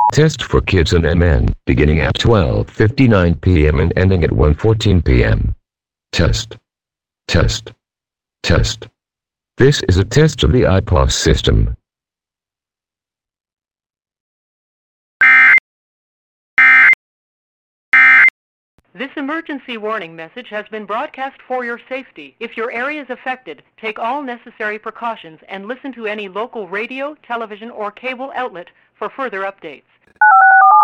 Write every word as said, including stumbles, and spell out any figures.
Test for kids and M N, beginning at twelve fifty-nine p m and ending at one fourteen p m Test. Test. Test. This is a test of the I P O S system. This emergency warning message has been broadcast for your safety. If your area is affected, take all necessary precautions and listen to any local radio, television, or cable outlet for further updates.